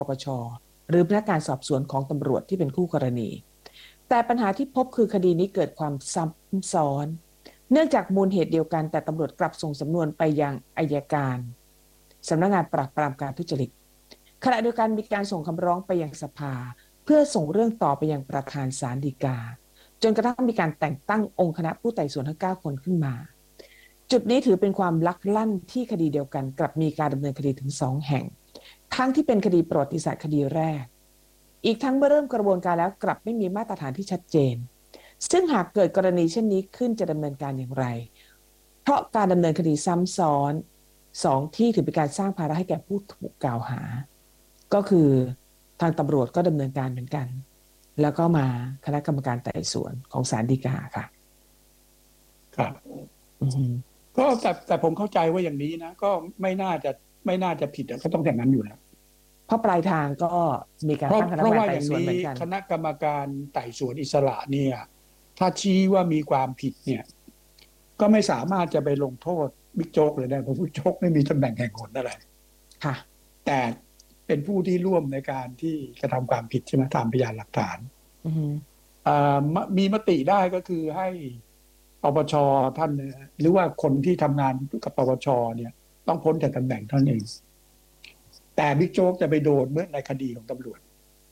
ปชหรือพนักงานสอบสวนของตำรวจที่เป็นคู่กรณีแต่ปัญหาที่พบคือคดีนี้เกิดความซับซ้อนเนื่องจากมูลเหตุเดียวกันแต่ตำรวจกลับส่งสำนวนไปยังอัยการสำนักงานปราบปรามการทุจริตขณะเดียวกันมีการส่งคำร้องไปยังสภาเพื่อส่งเรื่องต่อไปยังประธานศาลฎีกาจนกระทั่งมีการแต่งตั้งองค์คณะผู้ไต่สวนทั้ง9คนขึ้นมาจุดนี้ถือเป็นความลักลั่นที่คดีเดียวกันกลับมีการดำเนินคดีถึง2แห่งทั้งที่เป็นคดีประวัติศาสตร์คดีแรกอีกทั้งเมื่อเริ่มกระบวนการแล้วกลับไม่มีมาตรฐานที่ชัดเจนซึ่งหากเกิดกรณีเช่นนี้ขึ้นจะดำเนินการอย่างไรเพราะการดำเนินคดีซ้ำซ้อน2ที่ถือเป็นการสร้างภาระให้แก่ผู้ถูกกล่าวหาก็คือทางตำรวจก็ดำเนินการเหมือนกันแล้วก็มาคณะกรรมการไต่สวนของศาลฎีกาค่ะครับก็แต่ผมเข้าใจว่าอย่างนี้นะก็ไม่น่าจะผิดก็ต้องอย่างนั้นอยู่แล้วเพราะปลายทางก็มีการตั้งคณะกรรมการไต่สวนเหมือนกันคณะกรรมการไต่สวนอิสระเนี่ยถ้าชี้ว่ามีความผิดเนี่ยก็ไม่สามารถจะไปลงโทษบิ๊กโจ๊กเลยได้เพราะบิ๊กโจ๊กไม่มีตำแหน่งแห่งหนอะไรค่ะแต่เป็นผู้ที่ร่วมในการที่กระทำความผิดใช่ไหมตามพยานหลักฐานมีมติได้ก็คือให้ปปชท่านหรือว่าคนที่ทำงานกับปปชเนี่ยต้องพ้นจากตำแหน่งท่านเองแต่บิ๊กโจ๊กจะไปโดนเมื่อในคดีของตำรวจ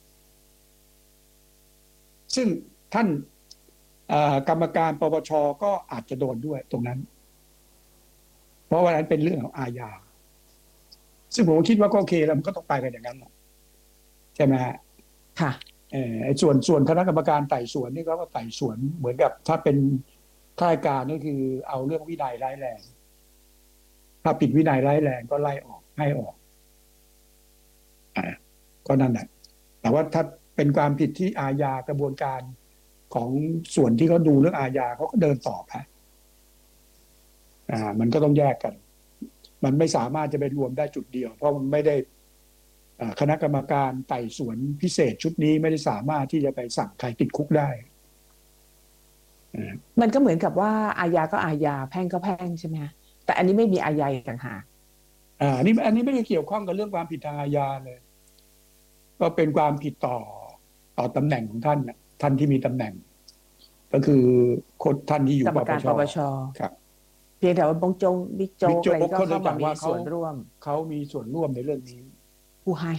ซึ่งท่านกรรมการปปชก็อาจจะโดนด้วยตรงนั้นเพราะว่านั้นเป็นเรื่องของอาญาซึ่งผมคิดว่าก็โอเคแล้วมันก็ต้องไปกันอย่างนั้นใช่ไหมฮะค่ะส่วนคณะกรรมการไต่สวนนี่ก็ไต่สวนเหมือนกับถ้าเป็นข้าราชการก็คือเอาเรื่องวินัยร้ายแรงถ้าผิดวินัยร้ายแรงก็ไล่ออกให้ออกก็นั่นแหละแต่ว่าถ้าเป็นความผิดที่อาญากระบวนการของส่วนที่เขาดูเรื่องอาญาเขาก็เดินต่อไปมันก็ต้องแยกกันมันไม่สามารถจะไปรวมได้จุดเดียวเพราะมันไม่ได้คณะกรรมการไต่สวนพิเศษชุดนี้ไม่ได้สามารถที่จะไปสั่งใครติดคุกได้มันก็เหมือนกับว่าอาญาก็อาญาแพ่งก็แพ่งใช่ไหมคะแต่อันนี้ไม่มีอาญาต่างหากอันนี้ไม่ได้เกี่ยวข้องกับเรื่องความผิดทางอาญาเลยก็เป็นความผิดต่อตำแหน่งของท่านท่านที่มีตำแหน่งก็คือคนท่านที่อยู่กรรมการปปชครับเพียงแต่ว่าบิ๊กโจ๊กอะไรก็เข้ามามีส่วนร่วมเขามีส่วนร่วมในเรื่องนี้ผู้ให้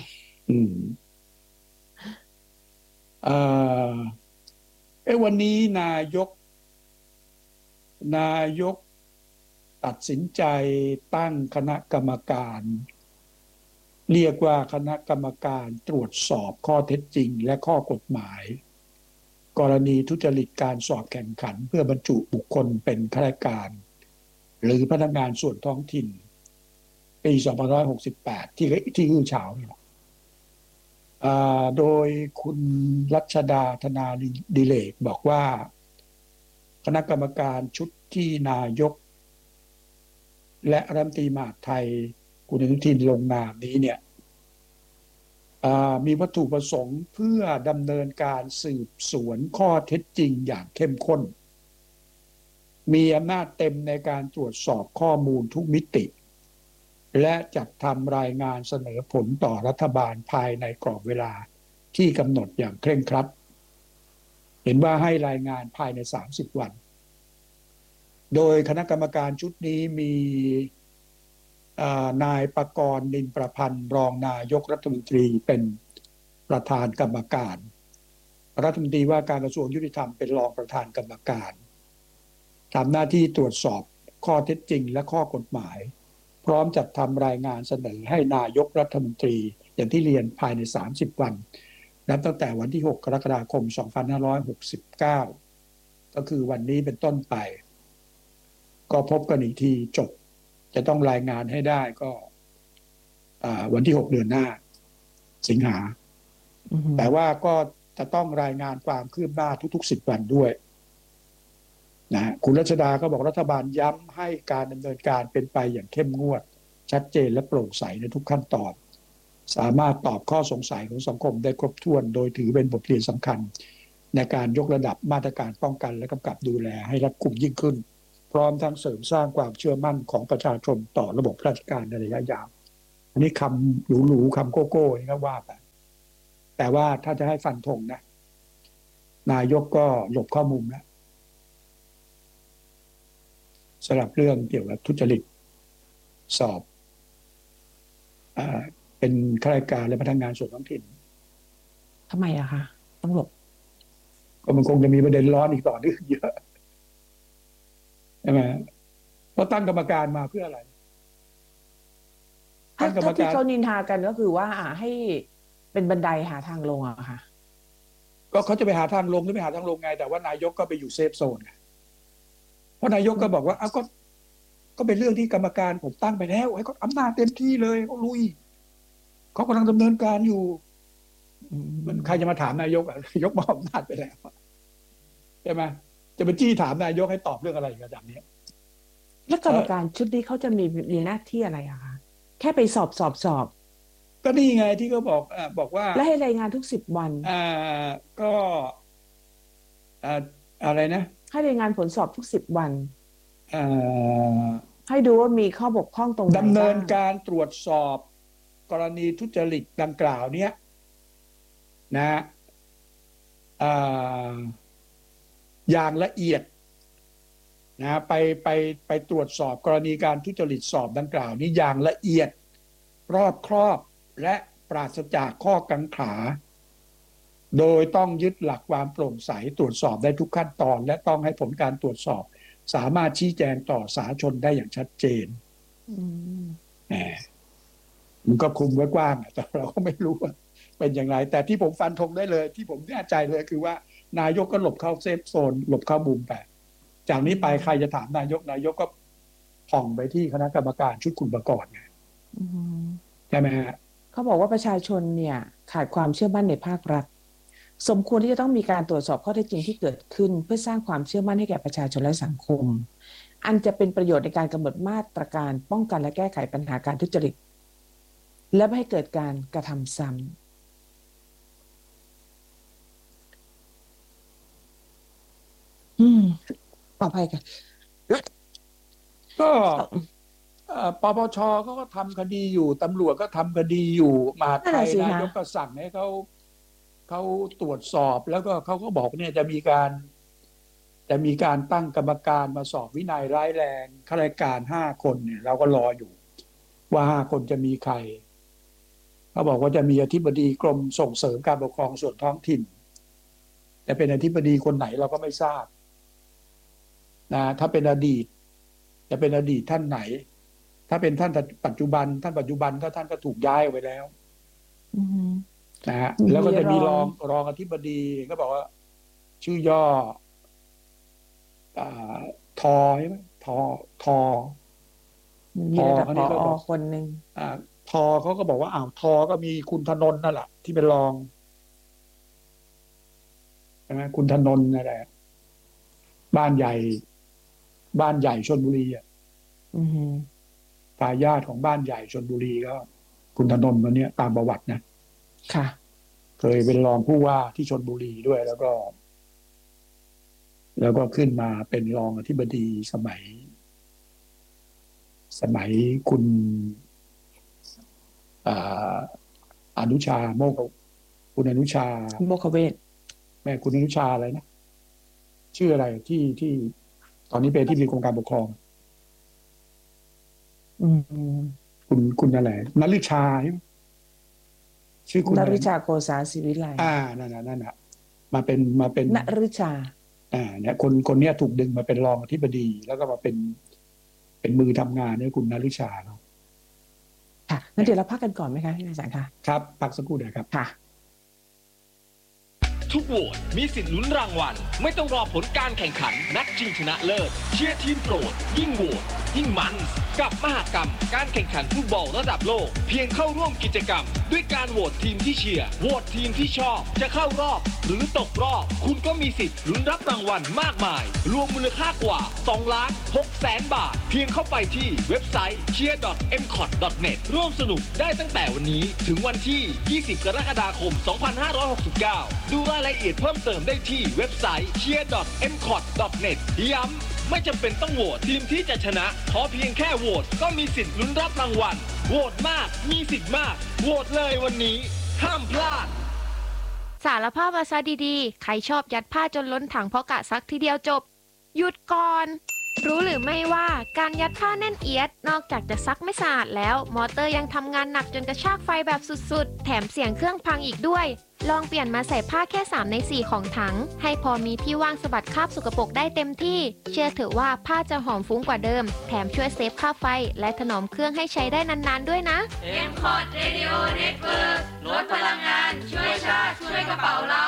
วันนี้นายกตัดสินใจตั้งคณะกรรมการเรียกว่าคณะกรรมการตรวจสอบข้อเท็จจริงและข้อกฎหมายกรณีทุจริตการสอบแข่งขันเพื่อบรรจุบุคคลเป็นข้าราชการหรือพนักงานส่วนท้องถิ่นปี2568ที่อื้อฉาวเนี่ยโดยคุณรัชดาธนาดิเรกบอกว่าคณะกรรมการชุดที่นายกและรัฐมนตรีมหาดไทยคุณอนุทินลงนามนี้เนี่ยมีวัตถุประสงค์เพื่อดำเนินการสืบสวนข้อเท็จจริงอย่างเข้มข้นมีอำนาจเต็มในการตรวจสอบข้อมูลทุกมิติและจัดทำรายงานเสนอผลต่อรัฐบาลภายในกรอบเวลาที่กำหนดอย่างเคร่งครัดเห็นว่าให้รายงานภายใน30 วันโดยคณะกรรมการชุดนี้มีนายประกรณ์ นินประพันธ์รองนายกรัฐมนตรีเป็นประธานกรรมการรัฐมนตรีว่าการกระทรวงยุติธรรมเป็นรองประธานกรรมการทำหน้าที่ตรวจสอบข้อเท็จจริงและข้อกฎหมายพร้อมจัดทำรายงานเสนอให้นายกรัฐมนตรีอย่างที่เรียนภายใน30 วันนับตั้งแต่วันที่6 กรกฎาคม 2569ก็คือวันนี้เป็นต้นไปก็พบกันอีกทีจบจะต้องรายงานให้ได้ก็วันที่6 เดือนหน้าสิงหาแต่ว่าก็จะต้องรายงานความคืบหน้าทุกๆ10 วันด้วยนะคุณรัชดาก็บอกรัฐบาลย้ำให้การดำเนินการเป็นไปอย่างเข้มงวดชัดเจนและโปร่งใสในทุกขั้นตอนสามารถตอบข้อสงสัยของสังคมได้ครบถ้วนโดยถือเป็นบทเรียนสำคัญในการยกระดับมาตรการป้องกันและกำกับดูแลให้รัดกุมยิ่งขึ้นพร้อมทั้งเสริมสร้างความเชื่อมั่นของประชาชนต่อระบบราชการในระยะยาวอันนี้คำหรูๆคำโก้ๆนี่ก็ว่าไปแต่ว่าถ้าจะให้ฟันธงนะนายกก็หลบข้อมูลแล้วสำหรับเรื่องเกี่ยวกับทุจริตสอบเป็นข้าราชการและพนักงานส่วนท้องถิ่นทำไมอะคะต้องหลบก็มันคงจะมีประเด็นร้อนอีกต่อเนื่องเยอะใช่ไหมเพราะตั้งกรรมการมาเพื่ออะไรตั้งกรรมที่การเขานินทากันก็คือว่าให้เป็นบันไดหาทางลงอะค่ะก็เขาจะไปหาทางลงหรือไม่หาทางลงไงแต่ว่านายกก็ไปอยู่เซฟโซนไงเพราะนายกก็บอกว่าก็เป็นเรื่องที่กรรมการผมตั้งไปแล้วให้เขาอำนาจเต็มที่เลยเขาลุยเขากำลังดำเนินการอยู่มันใครจะมาถามนายกนายกมอบอำนาจไปแล้วใช่ไหมจะไปจี้ถามนายกให้ตอบเรื่องอะไรกันแบบนี้แล้วกรรมการชุดนี้เขาจะมีหน้าที่อะไรอะคะแค่ไปสอบก็นี่ไงที่เขาบอกว่าและให้รายงานทุก10 วันก็อะไรนะให้รายงานผลสอบทุก10 วันให้ดูว่ามีข้อบกพร่องตรงไหนดำเนินการตรวจสอบกรณีทุจริตดังกล่าวเนี้ยนะอย่างละเอียดนะไปตรวจสอบกรณีการทุจริตสอบดังกล่าวนี้อย่างละเอียดรอบครอบและปราศจากข้อกังขาโดยต้องยึดหลักความโปร่งใสตรวจสอบได้ทุกขั้นตอนและต้องให้ผลการตรวจสอบสามารถชี้แจงต่อสาธารณชนได้อย่างชัดเจนมันก็คุมไว้กว้างแต่เราก็ไม่รู้ว่าเป็นอย่างไรแต่ที่ผมฟันธงได้เลยที่ผมแน่ใจเลยคือว่านายกก็หลบเข้าเซฟโซนหลบเข้ามุมไปจากนี้ไปใครจะถามนายกก็ผ่องไปที่คณะกรรมการชุดคุณประกอบไงใช่ไหมฮะเขาบอกว่าประชาชนเนี่ยขาดความเชื่อมั่นในภาครัฐสมควรที่จะต้องมีการตรวจสอบข้อเท็จจริงที่เกิดขึ้นเพื่อสร้างความเชื่อมั่นให้แก่ประชาชนและสังคมอันจะเป็นประโยชน์ในการกำหนดมาตรการป้องกันและแก้ไขปัญหาการทุจริตและไม่ให้เกิดการกระทำซ้ำขออภัยค่ะก็ปปชเขาก็ทำคดีอยู่ตำรวจก็ทำคดีอยู่มหาดไทยนายกก็สั่งให้เขาตรวจสอบแล้วก็เขาก็บอกเนี่ยจะมีการตั้งกรรมการมาสอบวินัยร้ายแรงข้าราชการ5 คนเนี่ยเราก็รออยู่ว่า5 คนจะมีใครเขาบอกว่าจะมีอธิบดีกรมส่งเสริมการปกครองส่วนท้องถิ่นแต่เป็นอธิบดีคนไหนเราก็ไม่ทราบนะถ้าเป็นอดีตจะเป็นอดีตท่านไหนถ้าเป็นท่านปัจจุบันก็ท่านก็ถูกย้ายไปแล้วนะฮะแล้วก็จะมีรองอธิบดีก็บอกว่าชื่อย่อทอใช่ไหมทอมีระดับผอ.คนหนึ่งทอเขาก็บอกว่าทอก็มีคุณธนนท์นั่นแหละที่เป็นรองใช่ไหมคุณธนนท์นั่นแหละบ้านใหญ่ชลบุรีทายาทของบ้านใหญ่ชลบุรีก็คุณธนนท์คนนี้ตามประวัตินะค่ะเคยเป็นรองผู้ว่าที่ชลบุรีด้วยแล้วก็ขึ้นมาเป็นรองอธิบดีสมัยคุณอนุชาคุณอนุชาโมคเวศแม่คุณอนุชาอะไรนะชื่ออะไรที่ตอนนี้เป็นที่มีโครงการปกครองคุณอะไรนฤชาใช่ไหมชื่อคุณนฤชาโกษาศิวิไลนั่นน่ะมาเป็นนฤชาเนี่ยคนเนี้ยถูกดึงมาเป็นรองอธิบดีแล้วก็มาเป็นมือทำงานให้คุณนฤชาเนาะค่ะงั้นเดี๋ยวเราพักกันก่อนไหมคะอาจารย์คะครับพักสักครู่เดี๋ยวครับค่ะทุกโหวตมีสิทธิ์ลุ้นรางวัลไม่ต้องรอผลการแข่งขันนัดชิงชนะเลิศเชียร์ทีมโปรดยิ่งโหวตยิ่งมันกับมหกรรมการแข่งขันฟุตบอลระดับโลกเพียงเข้าร่วมกิจกรรมด้วยการโหวตทีมที่เชียร์โหวตทีมที่ชอบจะเข้ารอบหรือตกรอบคุณก็มีสิทธิ์ลุ้นรับรางวัลมากมายรวมมูลค่ากว่า 2,600,000 บาทเพียงเข้าไปที่เว็บไซต์ cheer.mcot.net ร่วมสนุกได้ตั้งแต่วันนี้ถึงวันที่ 20 กรกฎาคม 2569 ดูรายละเอียดเพิ่มเติมได้ที่เว็บไซต์ cheer.mcot.net ย้ำไม่จำเป็นต้องโหวตทีมที่จะชนะขอเพียงแค่โหวตก็มีสิทธิ์ลุ้นรับรางวัลโหวตมากมีสิทธิ์มากโหวตเลยวันนี้ห้ามพลาดสารภาพมาซะดีๆใครชอบยัดผ้าจนล้นถังเพราะกะซักทีเดียวจบหยุดก่อนรู้หรือไม่ว่าการยัดผ้าแน่นเอียดนอกจากจะซักไม่สะอาดแล้วมอเตอร์ยังทำงานหนักจนกระชากไฟแบบสุดๆแถมเสียงเครื่องพังอีกด้วยลองเปลี่ยนมาใส่ผ้าแค่3 ใน 4ของถังให้พอมีที่ว่างสะบัดคราบสกปรกได้เต็มที่เชื่อเถอะว่าผ้าจะหอมฟุ้งกว่าเดิมแถมช่วยเซฟค่าไฟและถนอมเครื่องให้ใช้ได้นานๆด้วยนะ M-Cot Radio Network ลดพลังงานช่วยชาติช่วยกระเป๋าเรา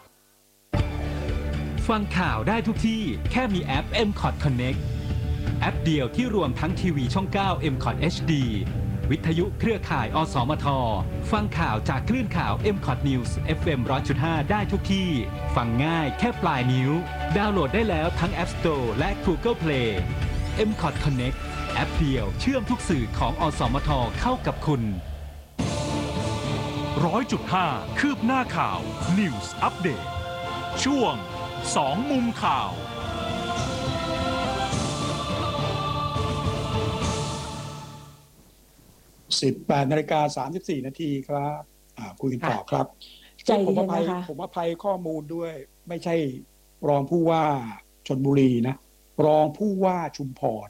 ฟังข่าวได้ทุกที่แค่มีแอป M-Cot Connect แอปเดียวที่รวมทั้งทีวีช่อง 9 M-Cot HD วิทยุเครือข่ายอสมทฟังข่าวจากคลื่นข่าว M-Cot News FM 100.5 ได้ทุกที่ฟังง่ายแค่ปลายนิ้วดาวน์โหลดได้แล้วทั้ง App Store และ Google Play M-Cot Connect แอปเดียวเชื่อมทุกสื่อของอสมทเข้ากับคุณ 100.5 คืบหน้าข่าว News Update ช่วง2 มุมข่าว 18:34 นาทีครับคุยกันต่อครับใจเย็นผมอภัยข้อมูลด้วย ไม่ใช่รองผู้ว่าชลบุรีนะรองผู้ว่าชุมพร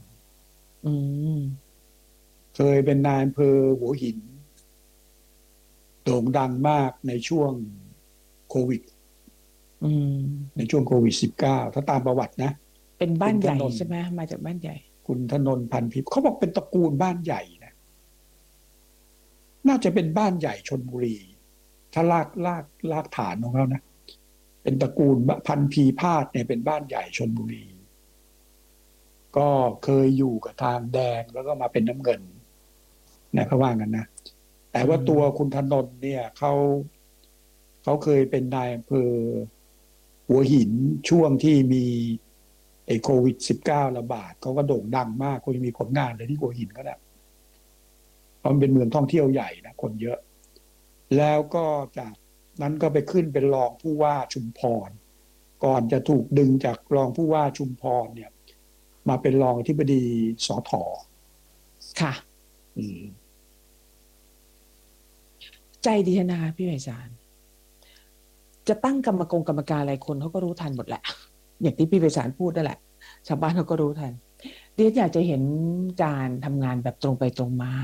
เคยเป็นนายอำเภอหัวหินโด่งดังมากในช่วงโควิดในช่วงโควิด-19 ถ้าตามประวัตินะเป็นบ้านใหญ่ใช่ไหมมาจากบ้านใหญ่คุณธนนท์พันธุ์พิมพ์เขาบอกเป็นตระกูลบ้านใหญ่นะน่าจะเป็นบ้านใหญ่ชลบุรีถ้าลากฐานของเขานะเป็นตระกูลพันธุ์พีพาดเนี่ยเป็นบ้านใหญ่ชลบุรีก็เคยอยู่กับทางแดงแล้วก็มาเป็นน้ำเงินนะเขาว่ากันนะแต่ว่าตัวคุณธนนท์เนี่ยเขาเคยเป็นนายอำเภอหัวหินช่วงที่มีโควิด-19 ระบาดเขาก็โด่งดังมากคนมีผลงานเลยที่หัวหินก็ได้เพราะมันเป็นเมืองท่องเที่ยวใหญ่นะคนเยอะแล้วก็จากนั้นก็ไปขึ้นเป็นรองผู้ว่าชุมพรก่อนจะถูกดึงจากรองผู้ว่าชุมพรเนี่ยมาเป็นรองอธิบดีสธ. ค่ะใจดีนะคะพี่ไพศาลจะตั้งกรรมการอะไรคนเขาก็รู้ทันหมดแหละอย่างที่พี่ไพศาลพูดนั่นแหละชาวบ้านเขาก็รู้ทันเดี๋ยวอยากจะเห็นการทำงานแบบตรงไปตรงมา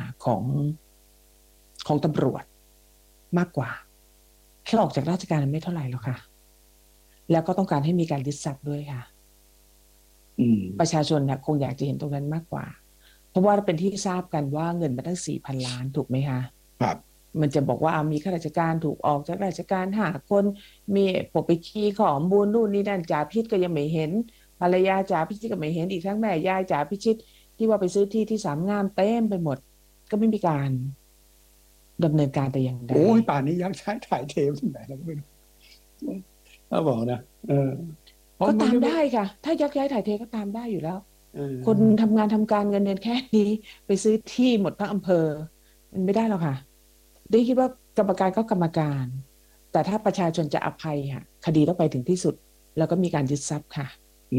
ของตำรวจมากกว่าแค่ออกจากราชการไม่เท่าไหร่หรอกค่ะแล้วก็ต้องการให้มีการยึดทรัพย์ด้วยค่ะประชาชนคงอยากจะเห็นตรงนั้นมากกว่าเพราะว่าเป็นที่ทราบกันว่าเงินมาตั้ง 4,000 ล้านถูกไหมคะครับมันจะบอกว่ามีข้าราชการถูกออกจากราชการ5 คนมีผมไปคีย์ข้อมูลนู่นนี่นั่นจ่าพิชิตก็ยังไม่เห็นภรรยาจ่าพิชิตก็ไม่เห็นอีกทั้งแม่ยายจ่าพิชิตที่ว่าไปซื้อที่สามงามเต็มไปหมดก็ไม่มีการดำเนินการแต่อย่างใดโอ้ยป่านนี้ยักษ์ใช้ถ่ายเทปที่ไหนแล้วก็ไม่รู้ถ้าบอกนะก็ตามได้ค่ะถ้ายักย้ายถ่ายเทก็ตามได้อยู่แล้วคนทำงานทำการเงินเดือนแค่นี้ไปซื้อที่หมดทั้งอำเภอมันไม่ได้หรอกค่ะได้คิดว่ากรรมการก็กรรมการแต่ถ้าประชาชนจะอภัยค่ะคดีต้องไปถึงที่สุดแล้วก็มีการยึดทรัพย์ค่ะ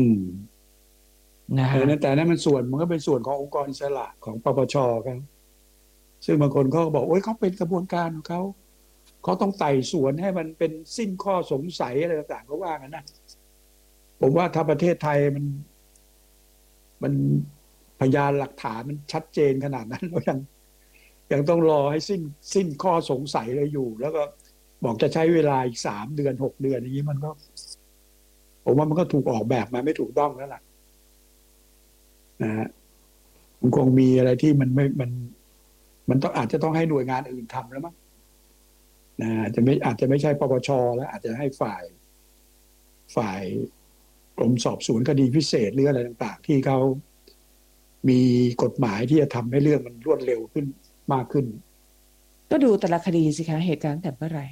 นะคะแต่นั้นมันก็เป็นส่วนขององค์กรอิสระของปปช.ครับซึ่งบางคนเขาก็บอกโอ้ยเขาเป็นกระบวนการของเขาต้องไต่สวนให้มันเป็นสิ้นข้อสงสัยอะไรต่างๆก็ว่ากันนะผมว่าถ้าประเทศไทยมันพยานหลักฐานมันชัดเจนขนาดนั้นก็ยังต้องรอให้สิ้นข้อสงสัยเลยอยู่แล้วก็บอกจะใช้เวลาอีก3 เดือน 6 เดือนอย่างนี้มันก็ผมว่ามันก็ถูกออกแบบมาไม่ถูกต้องแล้วล่ะนะฮะมันคงมีอะไรที่มันต้องอาจจะต้องให้หน่วยงานอื่นทำแล้วมั้งอาจจะไม่ใช่ปปช.แล้วอาจจะให้ฝ่ายกรมสอบสวนคดีพิเศษหรืออะไรต่างๆที่เขามีกฎหมายที่จะทำให้เรื่องมันรวดเร็วขึ้นมากขึ้นก็ดูแต่ละคดีสิคะเหตุการณ์แต่เมื่อไหร่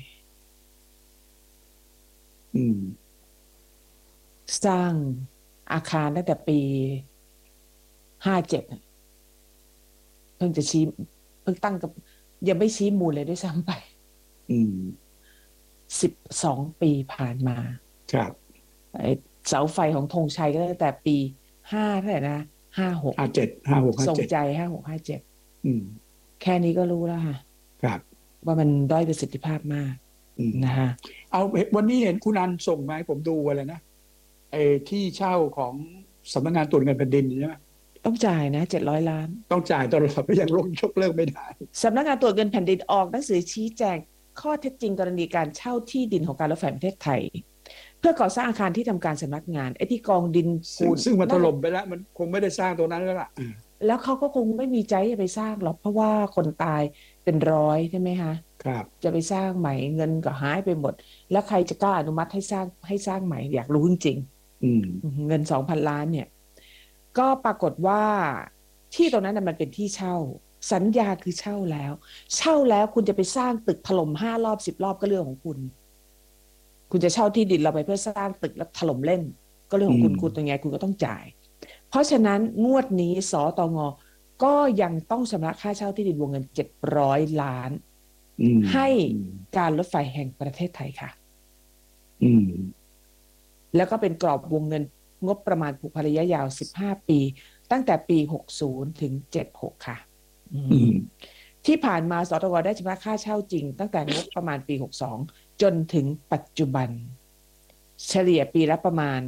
สร้างอาคารตั้งแต่ปี57เพิ่งตั้งกับยังไม่ชี้มูลเลยด้วยซ้ำไป12 ปีผ่านมาครับเสาไฟของธงชัยก็ตั้งแต่ปี5เท่าไหร่นะ 57 ส่งใจ56 57แค่นี้ก็รู้แล้วค่ะครับว่ามันด้อยประสิทธิภาพมากนะฮะเอาวันนี้เห็นคุณอันส่งมาให้ผมดูอะไรนะไอ้ที่เช่าของสำนักงานตรวจเงินแผ่นดินใช่ไหมต้องจ่ายนะ700 ล้านต้องจ่ายตลอดก็ยังยกเลิกไม่ได้สำนักงานตรวจเงินแผ่นดินออกหนังสือชี้แจงข้อเท็จจริงกรณีการเช่าที่ดินของการรถไฟแห่งประเทศไทย เพื่อก่อสร้างอาคารที่ทำการสำนักงานไอ้ที่กองดินปูนซึ่งมันถล่มไปแล้วมันคงไม่ได้สร้างตรงนั้นแล้วล่ะแล้วเขาก็คงไม่มีใจจะไปสร้างหรอกเพราะว่าคนตายเป็นร้อยใช่ไหมคะครับจะไปสร้างใหม่เงินก็หายไปหมดแล้วใครจะกล้าอนุมัติให้สร้างใหม่อยากรู้จริงๆเงิน2,000 ล้านเนี่ยก็ปรากฏว่าที่ตรงนั้นมันเป็นที่เช่าสัญญาคือเช่าแล้วคุณจะไปสร้างตึกถล่ม5 รอบ 10 รอบก็เรื่องของคุณจะเช่าที่ดินเราไปเพื่อสร้างตึกแล้วถล่มเล่นก็เรื่องของคุณตรงไงคุณก็ต้องจ่ายเพราะฉะนั้นงวดนี้สตง.ก็ยังต้องชำระค่าเช่าที่ดินวงเงิน700 ล้านให้การรถไฟแห่งประเทศไทยค่ะแล้วก็เป็นกรอบวงเงินงบประมาณผูกพันระยะยาว15 ปีตั้งแต่ปี60ถึง76ค่ะที่ผ่านมาสตง.ได้ชำระค่าเช่าจริงตั้งแต่งบประมาณปี62จนถึงปัจจุบันเฉลี่ยปีละประมาณ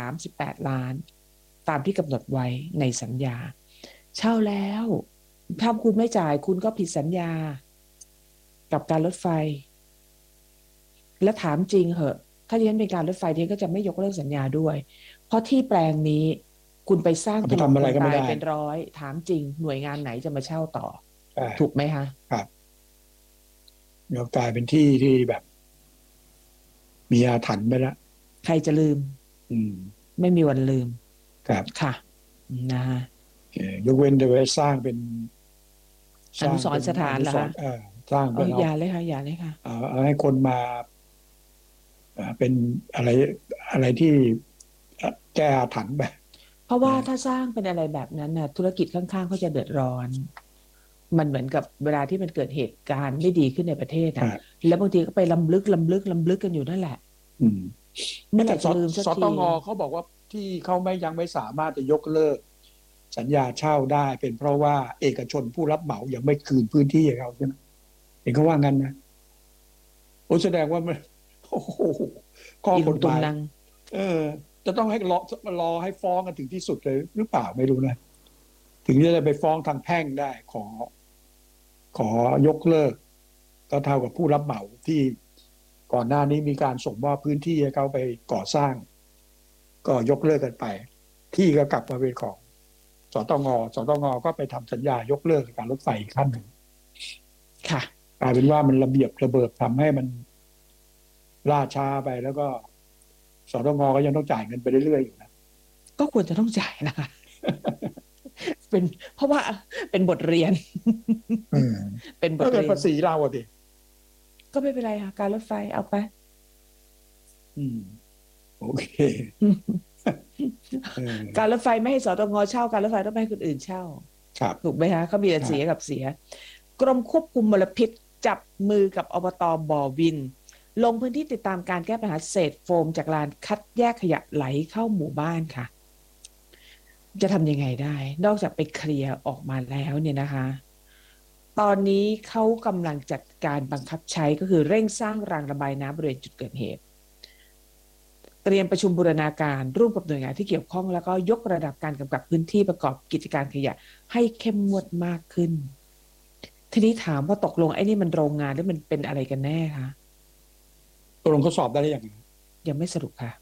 38 ล้านตามที่กำหนดไว้ในสัญญาเช่าแล้วถ้าคุณไม่จ่ายคุณก็ผิดสัญญากับการรถไฟและถามจริงเหอะถ้าดิฉันเป็นการรถไฟดิฉันก็จะไม่ยกเลิกสัญญาด้วยเพราะที่แปลงนี้คุณไปสร้างถนนคนตายเป็นร้อยถามจริงหน่วยงานไหนจะมาเช่าต่อถูกไหมคะครับเดี๋ยวกลายเป็นที่ที่แบบมีอาถรรพ์ไปแล้วใครจะลืมไม่มีวันลืมครับค่ะนะฮะยกเว้นจะไปสร้างเป็นอนุสรณ์สถานเหรอคะสร้างเป็นอย่าเลยค่ะเอาให้คนมาเป็นอะไรที่แก้อาถรรพ์แบบเพราะว่าถ้าสร้างเป็นอะไรแบบนั้นน่ะธุรกิจข้างๆเขาจะเดือดร้อนมันเหมือนกับเวลาที่มันเกิดเหตุการณ์ไม่ดีขึ้นในประเทศนะแล้วบางทีก็ไปล้ำลึกกันอยู่นั่นแหละเมื่อไหร่จะลืมสักทีสตง.เขาบอกว่าที่เขายังไม่สามารถจะยกเลิกสัญญาเช่าได้เป็นเพราะว่าเอกชนผู้รับเหมายังไม่คืนพื้นที่ให้เขาใช่ไหมเห็นเขาว่างั้นนะโอ้แสดงว่ามันโอ้โหข้อกฎหมายจะต้องให้รอให้ฟ้องกันถึงที่สุดเลยหรือเปล่าไม่รู้นะถึงจะไปฟ้องทางแพ่งได้ขอยกเลิกก็เท่ากับผู้รับเหมาที่ก่อนหน้านี้มีการส่งมอบพื้นที่ให้เขาไปก่อสร้างก็ยกเลิกกันไปที่ก็กลับมาเป็นของสตง.ก็ไปทำสัญญายกเลิกการรถไฟอีกขั้นหนึ่งค่ะกลายเป็นว่ามันระเบียบระเบิดทำให้มันล่าช้าไปแล้วก็สตง.ก็ยังต้องจ่ายเงินไปเรื่อยๆอยู่นะก็ควรจะต้องจ่ายนะเพราะว่าเป็นบทเรียนเป็นบทเรียนภาษีเราดิก็ไม่เป็นไรค่ะการรถไฟเอาไปโอเคการรถไฟไม่ให้สตง.เช่าการรถไฟต้องให้คนอื่นเช่าถูกไหมคะเขามีแต่เสียกับเสียกรมควบคุมมลพิษจับมือกับอบต.บ่อวินลงพื้นที่ติดตามการแก้ปัญหาเศษโฟมจากลานคัดแยกขยะไหลเข้าหมู่บ้านค่ะจะทำยังไงได้นอกจากไปเคลียร์ออกมาแล้วเนี่ยนะคะตอนนี้เขากำลังจัดการบังคับใช้ก็คือเร่งสร้างรางระบายน้ำบริเวณจุดเกิดเหตุเตรียมประชุมบูรณาการร่วมกับหน่วยงานที่เกี่ยวข้องแล้วก็ยกระดับการกำกับพื้นที่ประกอบกิจการขยะให้เข้มงวดมากขึ้นทีนี้ถามว่าตกลงไอ้นี่มันโรงงานหรือมันเป็นอะไรกันแน่คะตกลงเขาสอบได้หรือยังยังไม่สรุปค่ะ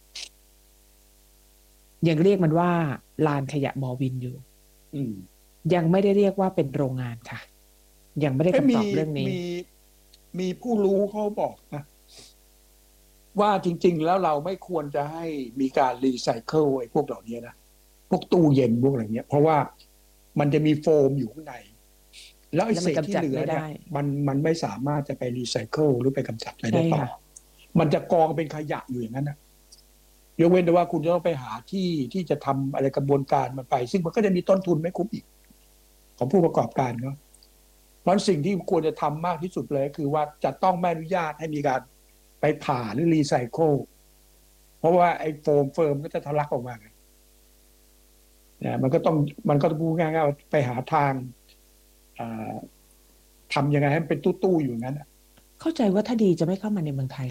ยังเรียกมันว่าลานขยะบ่อวินอยู่ยังไม่ได้เรียกว่าเป็นโรงงานค่ะยังไม่ได้คำตอบเรื่องนี้มีผู้รู้เขาบอกนะว่าจริงๆแล้วเราไม่ควรจะให้มีการรีไซเคิลไอ้พวกเหล่านี้นะพวกตู้เย็นพวกอะไรเงี้ยเพราะว่ามันจะมีโฟมอยู่ข้างในแล้วไอ้เศษที่เหลือเนี่ยมันไม่สามารถจะไปรีไซเคิลหรือไปกำจัดอะไรได้ต่อมันจะกองเป็นขยะอยู่อย่างนั้นนะยกเว้นแต่ว่าคุณจะต้องไปหาที่จะทำอะไรกระบวนการมันไปซึ่งมันก็จะมีต้นทุนไม่คุ้มอีกของผู้ประกอบการเขาเพราะสิ่งที่ควรจะทำมากที่สุดเลยคือว่าจะต้องไม่อนุญาตให้มีการไปผ่าหรือรีไซเคิลเพราะว่าไอ้โฟมเฟิร์มก็จะทะลักออกมาเนี่ยมันก็ต้องพูดง่ายๆไปหาทางทำยังไงให้มันเป็นตู้ๆอยู่นั้นเข้าใจว่าถ้าดีจะไม่เข้ามาในเมืองไทย